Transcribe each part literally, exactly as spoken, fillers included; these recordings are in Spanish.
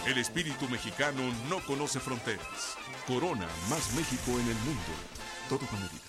El espíritu mexicano no conoce fronteras. Corona, más México en el mundo. Todo con medida.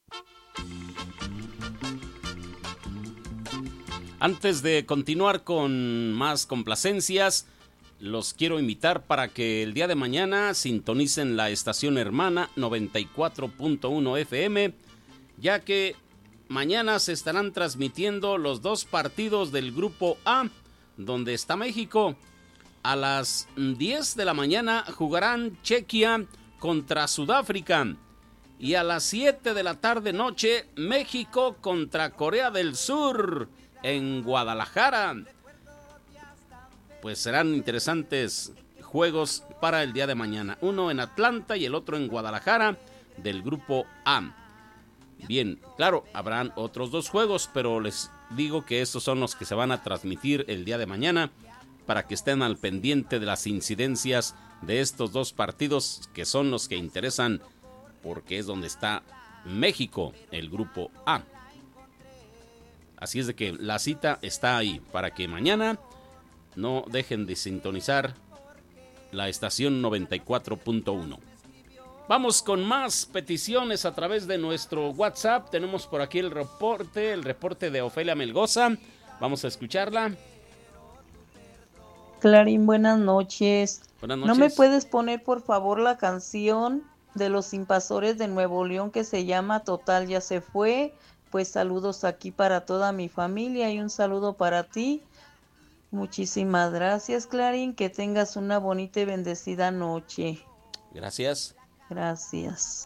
Antes de continuar con más complacencias, los quiero invitar para que el día de mañana sintonicen la estación hermana noventa y cuatro punto uno F M, ya que mañana se estarán transmitiendo los dos partidos del Grupo A, donde está México. A las diez de la mañana jugarán Chequia contra Sudáfrica. Y a las siete de la tarde noche, México contra Corea del Sur en Guadalajara. Pues serán interesantes juegos para el día de mañana. Uno en Atlanta y el otro en Guadalajara del Grupo A. Bien, claro, habrán otros dos juegos, pero les digo que estos son los que se van a transmitir el día de mañana para que estén al pendiente de las incidencias de estos dos partidos que son los que interesan porque es donde está México, el Grupo A. Así es de que la cita está ahí para que mañana no dejen de sintonizar la estación noventa y cuatro punto uno. Vamos con más peticiones a través de nuestro WhatsApp. Tenemos por aquí el reporte, el reporte de Ofelia Melgoza. Vamos a escucharla. Clarín, buenas noches. Buenas noches. ¿No me puedes poner por favor la canción de los Invasores de Nuevo León que se llama Total ya se fue? Pues saludos aquí para toda mi familia y un saludo para ti. Muchísimas gracias, Clarín. Que tengas una bonita y bendecida noche. Gracias. Gracias.